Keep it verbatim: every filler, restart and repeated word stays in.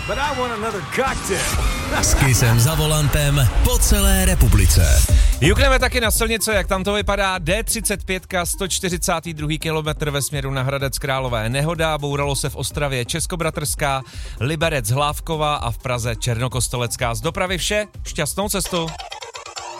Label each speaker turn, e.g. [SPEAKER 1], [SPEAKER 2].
[SPEAKER 1] but I want another cocktail.
[SPEAKER 2] S Kissem za volantem po celé republice.
[SPEAKER 3] Jukneme taky na silnici, jak tam to vypadá. D třicet pět, sto čtyřicátý druhý kilometr ve směru na Hradec Králové. Nehoda, bouralo se v Ostravě Českobratrská, Liberec Hlávková a v Praze Černokostelecká. Z dopravy vše, šťastnou cestu.